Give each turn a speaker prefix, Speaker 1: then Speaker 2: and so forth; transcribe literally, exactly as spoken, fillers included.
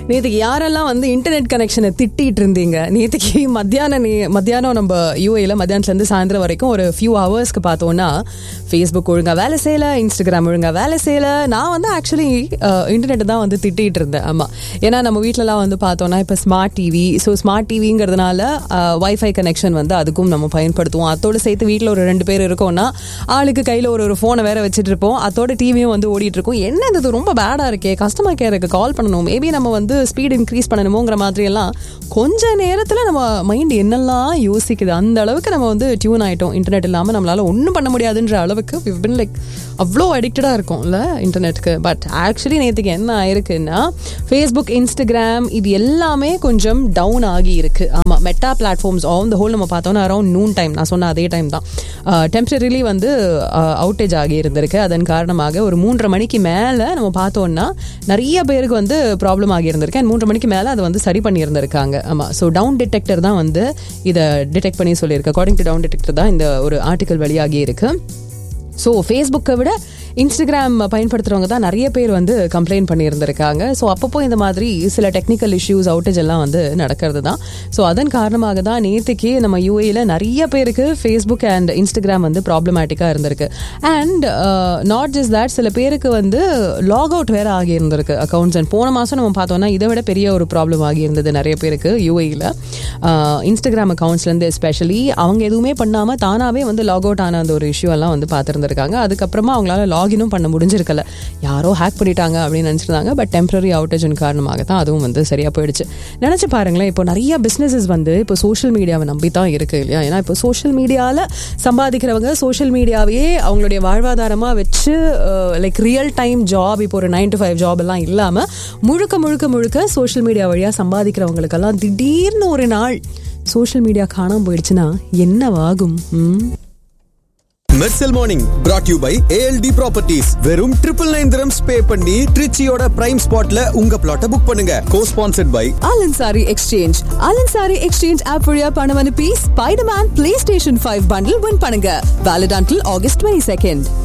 Speaker 1: நேற்றுக்கு யாரெல்லாம் வந்து இன்டர்நெட் கனெக்ஷனை திட்டிகிட்டு இருந்தீங்க? நேற்றுக்கு மத்தியானம் நீ மத்தியானம் நம்ம யூஏயில் மத்தியானத்துலேருந்து சாயந்தரம் வரைக்கும் ஒரு ஃபியூ ஹவர்ஸ்க்கு பார்த்தோன்னா ஃபேஸ்புக் ஒழுங்காக வேலை செய்யலை, இன்ஸ்டாகிராம் ஒழுங்காக வேலை செய்யலை. நான் வந்து ஆக்சுவலி இன்டர்நெட் தான் வந்து திட்டிகிட்டு இருந்தேன். ஆமாம், ஏன்னா நம்ம வீட்டிலலாம் வந்து பார்த்தோன்னா இப்போ smart TV, so smart டிவிங்கிறதுனால wifi connection வந்து அதுக்கும் நம்ம பயன்படுத்துவோம். அதோடு சேர்த்து வீட்டில் ஒரு ரெண்டு பேர் இருக்கோம்னா ஆளுக்கு கையில் ஒரு ஒரு ஃபோனை வேற வச்சுட்டு இருப்போம். அதோட டிவியும் வந்து ஓடிட்டு இருக்கும். என்ன இது ரொம்ப பேடாக இருக்கே, கஸ்டமர் கேருக்கு கால் பண்ணணும், மேபி நம்ம வந்து ஸ்பீட் இன்க்ரீஸ் பண்ணணுமோங்கிற மாதிரி எல்லாம் கொஞ்ச நேரத்தில் நம்ம மைண்ட் என்னெல்லாம் யோசிக்குது. அந்த அளவுக்கு நம்ம வந்து டியூன் ஆகிட்டோம். இன்டர்நெட் இல்லாமல் நம்மளால ஒன்றும் பண்ண முடியாதுன்ற அளவுக்கு we've been like அவ்வளோ அடிக்டடாக இருக்கும்ல இன்டர்நெட்டுக்கு. பட் ஆக்சுவலி நேற்றுக்கு என்ன ஆயிருக்குன்னா ஃபேஸ்புக், இன்ஸ்டாகிராம் இது எல்லாமே கொஞ்சம் டவுன் ஆகி இருக்கு. ஆமாம், meta platforms on the whole நம்ம பார்த்தோன்னா அரௌண்ட் நூன் டைம், நான் சொன்ன அதே டைம் தான் டெம்பரரிலி வந்து அவுட்டேஜ் ஆகி இருந்திருக்கு. அதன் காரணமாக ஒரு மூன்றரை மணிக்கு மேலே நம்ம பார்த்தோன்னா நிறைய பேருக்கு வந்து ப்ராப்ளம் ஆகி இருந்திருக்கு. அண்ட் மூன்று மணிக்கு மேலே அதை வந்து சரி பண்ணி இருந்திருக்காங்க. ஆமாம், ஸோ டவுன் டிடெக்டர் தான் வந்து இதை டிடெக்ட் பண்ணி சொல்லியிருக்கு. அக்கார்டிங் டு டவுன் டிடெக்டர் தான் இந்த ஒரு ஆர்டிக்கல் வெளியாகி இருக்கு. ஸோ ஃபேஸ்புக்கை விட இன்ஸ்டாகிராம் பயன்படுத்துகிறவங்க தான் நிறைய பேர் வந்து கம்ப்ளைண்ட் பண்ணியிருந்திருக்காங்க. ஸோ அப்பப்போ இந்த மாதிரி சில டெக்னிக்கல் இஷ்யூஸ், அவுட்டேஜ் எல்லாம் வந்து நடக்கிறது தான். ஸோ அதன் காரணமாக தான் நேற்றுக்கே நம்ம யூஏயில் நிறைய பேருக்கு ஃபேஸ்புக் அண்ட் இன்ஸ்டாகிராம் வந்து ப்ராப்ளமேட்டிக்காக இருந்திருக்கு. அண்ட் நாட் ஜஸ்ட் தேட், சில பேருக்கு வந்து லாக் அவுட் வேறு ஆகியிருந்திருக்கு அக்கௌண்ட்ஸ். அண்ட் போன மாதம் நம்ம பார்த்தோன்னா இதை விட பெரிய ஒரு ப்ராப்ளம் ஆகியிருந்தது நிறைய பேருக்கு யூஏயில். இன்ஸ்டாகிராம் அக்கௌண்ட்ஸ்லேருந்து எஸ்பெஷலி அவங்க எதுவுமே பண்ணாமல் தானாகவே வந்து லாக் அவுட் ஆன அந்த ஒரு இஷ்யூ எல்லாம் வந்து பார்த்துருந்துருக்காங்க. அதுக்கப்புறமா அவங்களால லாக் லாகினும் பண்ண முடிஞ்சிருக்கல, யாரோ ஹேக் பண்ணிட்டாங்க அப்படின்னு நினச்சிருந்தாங்க. பட் டெம்பரரி அவுட்டேஜின் காரணமாக தான் அதுவும் வந்து சரியாக போயிடுச்சு. நினச்சி பாருங்களேன், இப்போ நிறைய பிஸ்னஸஸ் வந்து இப்போ சோஷியல் மீடியாவை நம்பி தான் இருக்குது இல்லையா? ஏன்னா இப்போ சோஷியல் மீடியாவில் சம்பாதிக்கிறவங்க சோஷியல் மீடியாவையே அவங்களுடைய வாழ்வாதாரமாக வச்சு லைக் ரியல் டைம் ஜாப், இப்போ ஒரு நைன் டு ஃபைவ் ஜாப் எல்லாம் இல்லாமல் முழுக்க முழுக்க முழுக்க சோஷியல் மீடியா வழியாக சம்பாதிக்கிறவங்களுக்கெல்லாம் திடீர்னு ஒரு நாள் சோஷியல் மீடியா காணாமல் போயிடுச்சுன்னா என்னவாகும்?
Speaker 2: Mersal morning brought you by A L D Properties. வெறும் triple nine dirhams பே பண்ணி ட்ரிச்சியோட பிரைம் ஸ்பாட்ல உங்க பிளாட்டை புக் பண்ணுங்க. co-sponsored by
Speaker 3: Alansari Exchange. Alansari Exchange app வழியா பணம் அனுப்பி Spider-Man PlayStation five bundle win பண்ணுங்க. Valid until August twenty-second.